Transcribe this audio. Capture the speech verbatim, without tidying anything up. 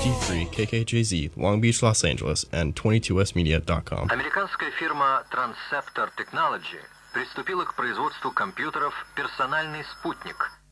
D three K K J Z, Long Beach, Los Angeles, and twenty-two S media dot com. Американская фирма Transceptor Technology приступила к производству компьютеров «Персональный спутник».